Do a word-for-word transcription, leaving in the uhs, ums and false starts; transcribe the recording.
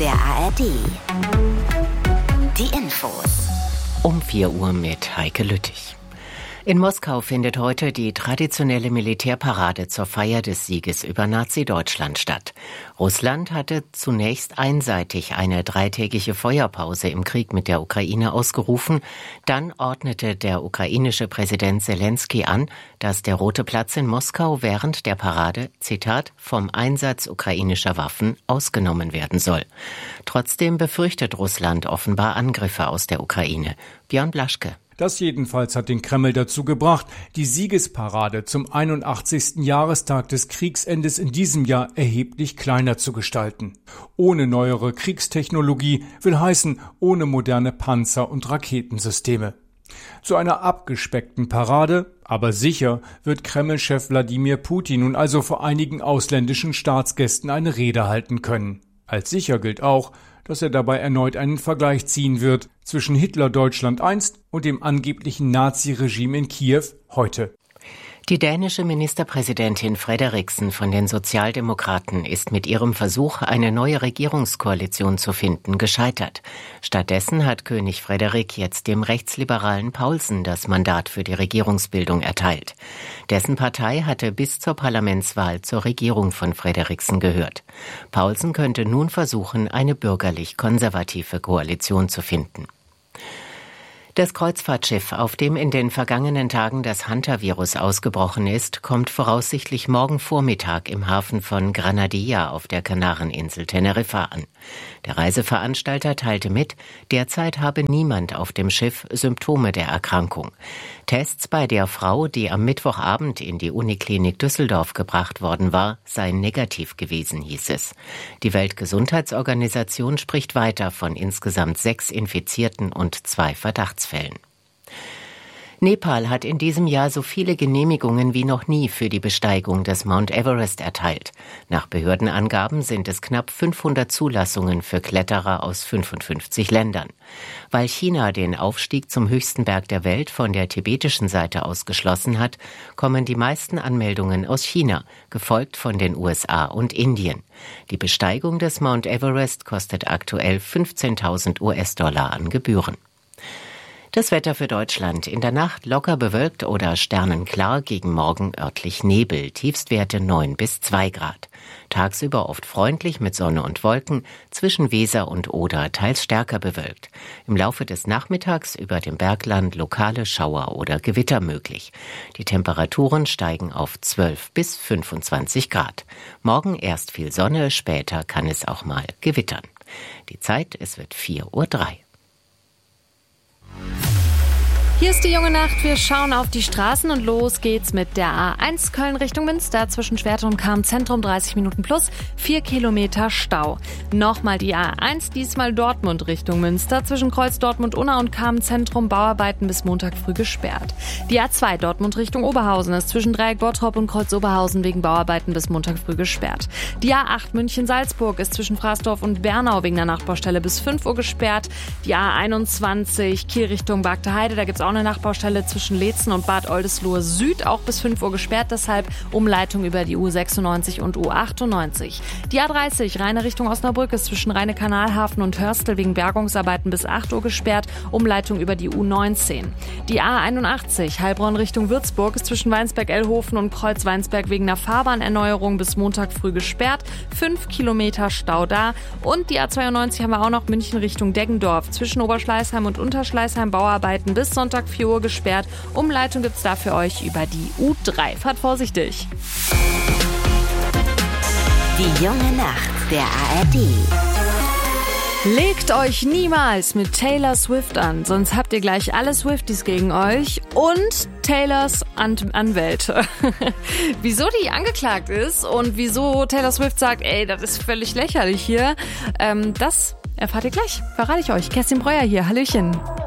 der A R D. Die Infos. Um vier Uhr mit Heike Lüttich. In Moskau findet heute die traditionelle Militärparade zur Feier des Sieges über Nazi-Deutschland statt. Russland hatte zunächst einseitig eine dreitägige Feuerpause im Krieg mit der Ukraine ausgerufen. Dann ordnete der ukrainische Präsident Selenskyj an, dass der Rote Platz in Moskau während der Parade, Zitat, vom Einsatz ukrainischer Waffen ausgenommen werden soll. Trotzdem befürchtet Russland offenbar Angriffe aus der Ukraine. Björn Blaschke. Das jedenfalls hat den Kreml dazu gebracht, die Siegesparade zum einundachtzigsten Jahrestag des Kriegsendes in diesem Jahr erheblich kleiner zu gestalten. Ohne neuere Kriegstechnologie will heißen, ohne moderne Panzer- und Raketensysteme. Zu einer abgespeckten Parade, aber sicher, wird Kreml-Chef Wladimir Putin nun also vor einigen ausländischen Staatsgästen eine Rede halten können. Als sicher gilt auch, dass er dabei erneut einen Vergleich ziehen wird zwischen Hitler-Deutschland einst und dem angeblichen Nazi-Regime in Kiew heute. Die dänische Ministerpräsidentin Frederiksen von den Sozialdemokraten ist mit ihrem Versuch, eine neue Regierungskoalition zu finden, gescheitert. Stattdessen hat König Frederik jetzt dem rechtsliberalen Paulsen das Mandat für die Regierungsbildung erteilt. Dessen Partei hatte bis zur Parlamentswahl zur Regierung von Frederiksen gehört. Paulsen könnte nun versuchen, eine bürgerlich-konservative Koalition zu finden. Das Kreuzfahrtschiff, auf dem in den vergangenen Tagen das Hantavirus ausgebrochen ist, kommt voraussichtlich morgen Vormittag im Hafen von Granadilla auf der Kanareninsel Teneriffa an. Der Reiseveranstalter teilte mit, derzeit habe niemand auf dem Schiff Symptome der Erkrankung. Tests bei der Frau, die am Mittwochabend in die Uniklinik Düsseldorf gebracht worden war, seien negativ gewesen, hieß es. Die Weltgesundheitsorganisation spricht weiter von insgesamt sechs Infizierten und zwei Verdachtsfällen. Nepal hat in diesem Jahr so viele Genehmigungen wie noch nie für die Besteigung des Mount Everest erteilt. Nach Behördenangaben sind es knapp fünfhundert Zulassungen für Kletterer aus fünfundfünfzig Ländern. Weil China den Aufstieg zum höchsten Berg der Welt von der tibetischen Seite aus geschlossen hat, kommen die meisten Anmeldungen aus China, gefolgt von den U S A und Indien. Die Besteigung des Mount Everest kostet aktuell fünfzehntausend US-Dollar an Gebühren. Das Wetter für Deutschland. In der Nacht locker bewölkt oder sternenklar, gegen Morgen örtlich Nebel, Tiefstwerte neun bis zwei Grad. Tagsüber oft freundlich mit Sonne und Wolken, zwischen Weser und Oder teils stärker bewölkt. Im Laufe des Nachmittags über dem Bergland lokale Schauer oder Gewitter möglich. Die Temperaturen steigen auf zwölf bis fünfundzwanzig Grad. Morgen erst viel Sonne, später kann es auch mal gewittern. Die Zeit, es wird vier Uhr drei. Hier ist die junge Nacht. Wir schauen auf die Straßen und los geht's mit der A eins Köln Richtung Münster zwischen Schwerte und Cham-Zentrum dreißig Minuten plus, vier Kilometer Stau. Nochmal die A eins, diesmal Dortmund Richtung Münster zwischen Kreuz Dortmund-Unna und Cham-Zentrum Bauarbeiten bis Montag früh gesperrt. Die A zwei Dortmund Richtung Oberhausen ist zwischen Dreieck Bottrop und Kreuz Oberhausen wegen Bauarbeiten bis Montag früh gesperrt. Die A acht München-Salzburg ist zwischen Fraßdorf und Bernau wegen der Nachbaustelle bis fünf Uhr gesperrt. Die A einundzwanzig Kiel Richtung Bagde Heide, da gibt's auch eine Nachbaustelle zwischen Leetzen und Bad Oldesloe Süd, auch bis fünf Uhr gesperrt, deshalb Umleitung über die U sechsundneunzig und U achtundneunzig. Die A dreißig Rheine Richtung Osnabrück ist zwischen Rheine-Kanalhafen und Hörstel wegen Bergungsarbeiten bis acht Uhr gesperrt, Umleitung über die U neunzehn. Die A einundachtzig Heilbronn Richtung Würzburg ist zwischen Weinsberg-Ellhofen und Kreuz-Weinsberg wegen einer Fahrbahnerneuerung bis Montag früh gesperrt, fünf Kilometer Stau da. Und die A zweiundneunzig haben wir auch noch München Richtung Deggendorf zwischen Oberschleißheim und Unterschleißheim Bauarbeiten bis Sonntag vier Uhr gesperrt. Umleitung gibt's da für euch über die U drei. Fahrt vorsichtig. Die junge Nacht der A R D. Legt euch niemals mit Taylor Swift an, sonst habt ihr gleich alle Swifties gegen euch und Taylors An- Anwälte. Wieso die angeklagt ist und wieso Taylor Swift sagt, ey, das ist völlig lächerlich hier, ähm, das erfahrt ihr gleich. Verrate ich euch. Kerstin Breuer hier. Hallöchen.